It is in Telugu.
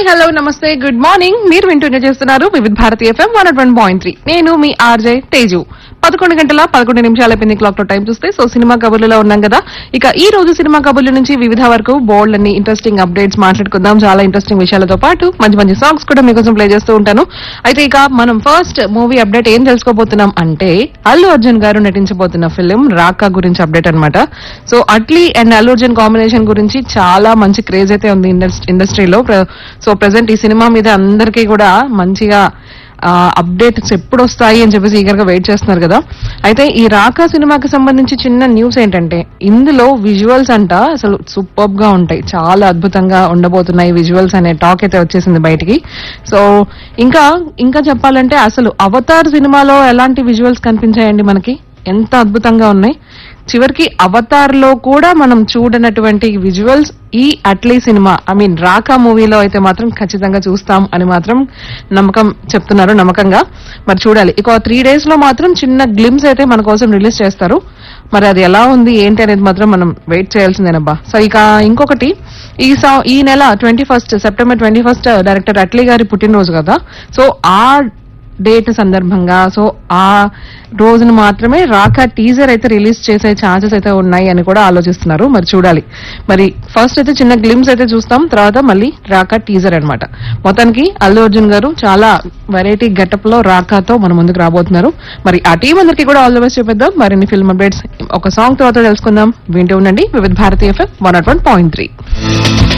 హలో నమస్తే గుడ్ మార్నింగ్. మీరు వింటూనే చేస్తున్నారు వివిధ భారతి ఎఫ్ఎం 101.3. నేను మీ ఆర్జే తేజు. 11 గంటల 11 నిమిషాలు అయిపోయింది క్లాక్ లో టైం చూస్తే. సో సినిమా కబుర్లలో ఉన్నాం కదా. ఇక ఈ రోజు సినిమా కబుర్ల నుంచి వివిధ వరకు బోల్డ్ అన్ని ఇంట్రెస్టింగ్ అప్డేట్స్ మాట్లాడుకుందాం. చాలా ఇంట్రెస్టింగ్ విషయాలతో పాటు మంచి మంచి సాంగ్స్ కూడా మీకోసం ప్లే చేస్తూ ఉంటాను. అయితే ఇక మనం ఫస్ట్ మూవీ అప్డేట్ ఏం తెలుసుకోబోతున్నాం అంటే అల్లు అర్జున్ గారు నటించబోతున్న ఫిలిం రాకా గురించి అప్డేట్ అన్నమాట. So Atlee and Allu Arjun combination గురించి చాలా మంచి క్రేజ్ అయితే ఉంది ఇండస్ట్రీలో. సో ప్రెసెంట్ ఈ సినిమా మీద అందరికీ కూడా మంచిగా అప్డేట్స్ ఎప్పుడు వస్తాయి అని చెప్పేసి ఈగర్ గా వెయిట్ చేస్తున్నారు కదా. అయితే ఈ రాకా సినిమాకి సంబంధించి చిన్న న్యూస్ ఏంటంటే ఇందులో విజువల్స్ అంట అసలు సూపర్బ్ గా ఉంటాయి, చాలా అద్భుతంగా ఉండబోతున్నాయి విజువల్స్ అనే టాక్ అయితే వచ్చేసింది బయటికి. సో ఇంకా చెప్పాలంటే అసలు అవతార్ సినిమాలో ఎలాంటి విజువల్స్ కనిపించాయండి మనకి, ఎంత అద్భుతంగా ఉన్నాయి. చివరికి అవతార్ లో కూడా మనం చూడనటువంటి విజువల్స్ ఈ అట్లీ సినిమా రాకా మూవీలో అయితే మాత్రం ఖచ్చితంగా చూస్తాం అని మాత్రం చెప్తున్నారు నమ్మకంగా. మరి చూడాలి. ఇక 3 days లో మాత్రం చిన్న గ్లిమ్స్ అయితే మన కోసం రిలీజ్ చేస్తారు. మరి అది ఎలా ఉంది ఏంటి అనేది మాత్రం మనం వెయిట్ చేయాల్సిందేనబ్బా. సో ఇక ఇంకొకటి, ఈ నెల 21 సెప్టెంబర్ 21 డైరెక్టర్ అట్లీ గారి పుట్టినరోజు కదా. సో ఆ డేట్ సందర్భంగా సో ఆ రోజును మాత్రమే రాకా టీజర్ అయితే రిలీజ్ చేసే ఛాన్సెస్ అయితే ఉన్నాయి అని కూడా ఆలోచిస్తున్నారు. మరి చూడాలి. మరి ఫస్ట్ అయితే చిన్న గ్లిమ్స్ అయితే చూస్తాం, తర్వాత మళ్ళీ రాకా టీజర్ అన్నమాట. మొత్తానికి అల్లు అర్జున్ గారు చాలా వెరైటీ గెటప్ లో రాకాతో మన ముందుకు రాబోతున్నారు. మరి ఆ టీం అందరికీ కూడా ఆల్ ది బెస్ట్ చెప్పేద్దాం. మరిన్ని ఫిల్మ్ అప్డేట్స్ ఒక సాంగ్ తర్వాత తెలుసుకుందాం. వింటూ ఉండండి వివిధ భారతి ఎఫ్ఎం 101.3.